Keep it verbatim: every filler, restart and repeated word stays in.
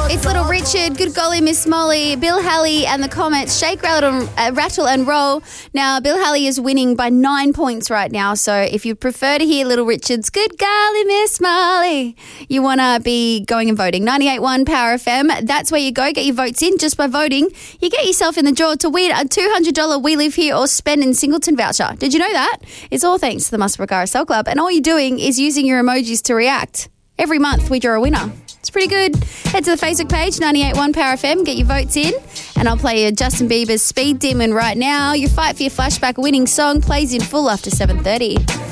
It's Little Richard, Good Golly Miss Molly, Bill Halley and the Comets, Shake, Rattle, uh, Rattle and Roll. Now, Bill Halley is winning by nine points right now, so if you prefer to hear Little Richard's Good Golly Miss Molly, you want to be going and voting. ninety-eight point one Power F M, that's where you go. Get your votes in just by voting. You get yourself in the draw to win a two hundred dollars We Live Here or Spend in Singleton voucher. Did you know that? It's all thanks to the Muswellbrook R S L Club, and all you're doing is using your emojis to react. Every month we draw a winner. It's pretty good. Head to the Facebook page, ninety-eight point one Power F M, get your votes in, and I'll play you Justin Bieber's Speed Demon right now. Your Fight for Your Flashback winning song plays in full after seven thirty.